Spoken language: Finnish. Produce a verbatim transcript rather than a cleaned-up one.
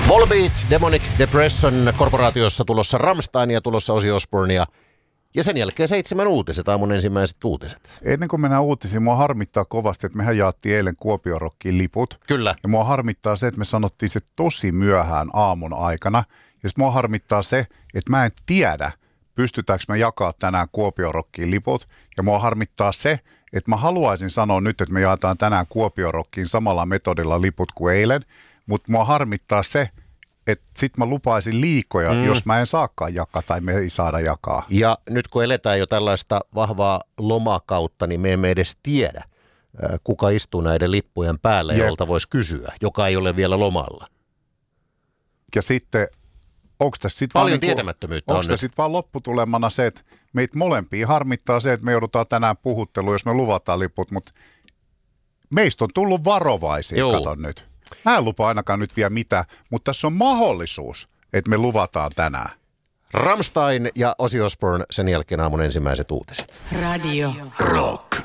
Volbeat, Demonic Depression, korporaatiossa tulossa Rammstein ja tulossa Ozzy Osbournea. Ja sen jälkeen seitsemän uutiset, aamun ensimmäiset uutiset. Ennen kuin mennään uutisiin, mua harmittaa kovasti, että mehän jaettiin eilen Kuopion Rockiin liput. Kyllä. Ja mua harmittaa se, että me sanottiin se tosi myöhään aamun aikana. Ja sitten mua harmittaa se, että mä en tiedä, pystytäänkö me jakaa tänään Kuopion Rockiin liput. Ja mua harmittaa se, että mä haluaisin sanoa nyt, että me jaetaan tänään Kuopion Rockiin samalla metodilla liput kuin eilen. Mutta mua harmittaa se, että sit mä lupaisin liikoja, mm. jos mä en saakaan jakaa tai me ei saada jakaa. Ja nyt kun eletään jo tällaista vahvaa lomakautta, niin me emme edes tiedä, kuka istuu näiden lippujen päälle, Jep. jolta voisi kysyä, joka ei ole vielä lomalla. Ja sitten, onko tässä sitten paljon vaan, tietämättömyyttä onko on tässä sitten vaan lopputulemana se, että meitä molempia harmittaa se, että me joudutaan tänään puhutteluun, jos me luvataan liput, mutta meistä on tullut varovaisia, Joo. kato nyt. Mä en lupa ainakaan nyt vielä mitään, mutta tässä on mahdollisuus, että me luvataan tänään. Rammstein ja Ozzy Osbourne, sen jälkeen aamun ensimmäiset uutiset. Radio Rock.